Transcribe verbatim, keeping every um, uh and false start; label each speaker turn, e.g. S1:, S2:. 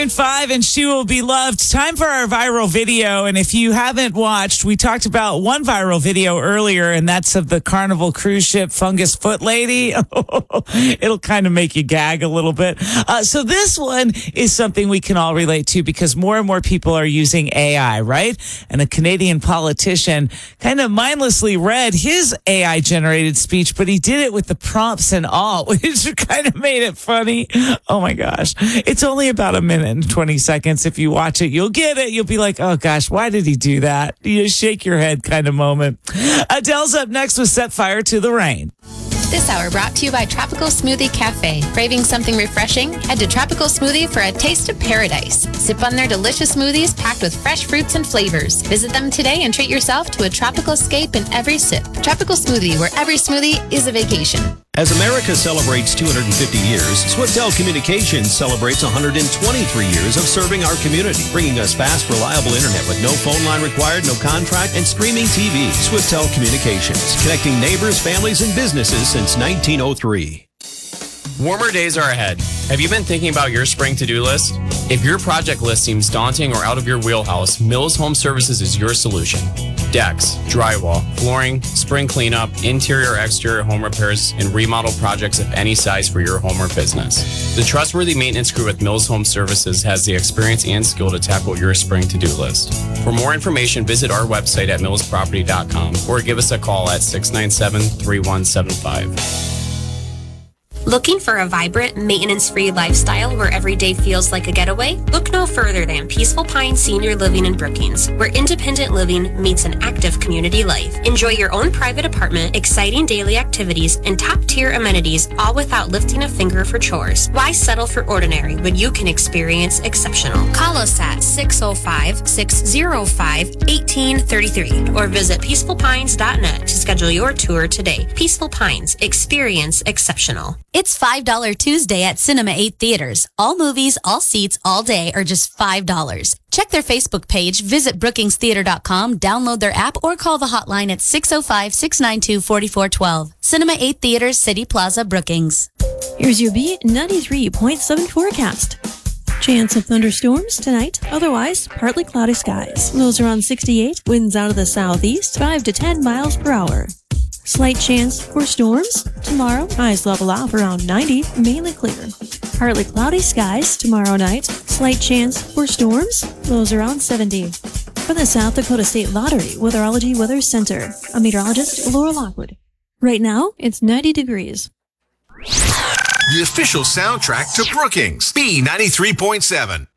S1: Maroon five and She Will Be Loved. Time for our viral video. And if you haven't watched, we talked about one viral video earlier, and that's of the Carnival cruise ship Fungus Foot Lady. It'll kind of make you gag a little bit. Uh, so this one is something we can all relate to because more and more people are using A I, right? And a Canadian politician kind of mindlessly read his A I generated speech, but he did it with the prompts and all, which kind of made it funny. Oh my gosh. It's only about a minute and twenty seconds. If you watch it, you'll get it. You'll be like, oh gosh, why did he do that? You shake your head kind of moment. Adele's up next with Set Fire to the Rain.
S2: This hour brought to you by Tropical Smoothie Cafe. Craving something refreshing? Head to Tropical Smoothie for a taste of paradise. Sip on their delicious smoothies packed with fresh fruits and flavors. Visit them today and treat yourself to a tropical escape in every sip. Tropical Smoothie, where every smoothie is a vacation.
S3: As America celebrates two hundred fifty years, Swiftel Communications celebrates one hundred twenty-three years of serving our community, bringing us fast, reliable internet with no phone line required, no contract, and streaming T V. Swiftel Communications, connecting neighbors, families, and businesses since nineteen oh three.
S4: Warmer days are ahead. Have you been thinking about your spring to-do list? If your project list seems daunting or out of your wheelhouse, Mills Home Services is your solution. Decks, drywall, flooring, spring cleanup, interior, exterior home repairs, and remodel projects of any size for your home or business. The trustworthy maintenance crew at Mills Home Services has the experience and skill to tackle your spring to-do list. For more information, visit our website at mills property dot com or give us a call at six nine seven, three one seven five.
S5: Looking for a vibrant, maintenance-free lifestyle where every day feels like a getaway? Look no further than Peaceful Pines Senior Living in Brookings, where independent living meets an active community life. Enjoy your own private apartment, exciting daily activities, and top-tier amenities, all without lifting a finger for chores. Why settle for ordinary when you can experience exceptional? Call us at six oh five, six oh five, one eight three three or visit peaceful pines dot net to schedule your tour today. Peaceful Pines. Experience exceptional.
S6: It's five dollar Tuesday at Cinema eight Theaters. All movies, all seats, all day are just five dollars. Check their Facebook page, visit brookings theater dot com, download their app, or call the hotline at six oh five, six nine two, four four one two. Cinema eight Theaters, City Plaza, Brookings.
S7: Here's your B ninety-three point seven forecast. Chance of thunderstorms tonight, otherwise partly cloudy skies. Lows around sixty-eight, winds out of the southeast, five to ten miles per hour. Slight chance for storms tomorrow. Highs level off around ninety, mainly clear. Partly cloudy skies tomorrow night. Slight chance for storms. Lows around seventy. From the South Dakota State Lottery Weatherology Weather Center, I'm meteorologist Laura Lockwood. Right now, it's ninety degrees.
S8: The official soundtrack to Brookings, B ninety-three point seven.